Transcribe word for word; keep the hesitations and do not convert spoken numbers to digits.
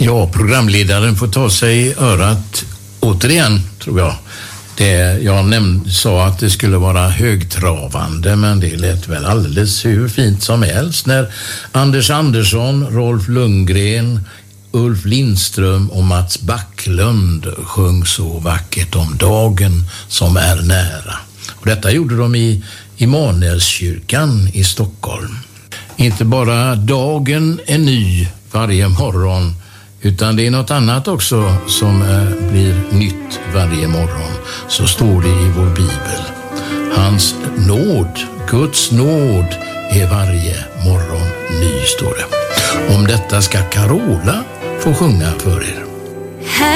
Ja, programledaren får ta sig i örat återigen, tror jag. Det, jag nämnde, sa att det skulle vara högtravande, men det lät väl alldeles hur fint som helst när Anders Andersson, Rolf Lundgren, Ulf Lindström och Mats Backlund sjöng så vackert om dagen som är nära. Och detta gjorde de i Immanuelskyrkan i Stockholm. Inte bara dagen är ny varje morgon, utan det är något annat också som eh, blir nytt varje morgon. Så står det i vår bibel. Hans nåd, Guds nåd är varje morgon ny, står det. Om detta ska Carola få sjunga för er.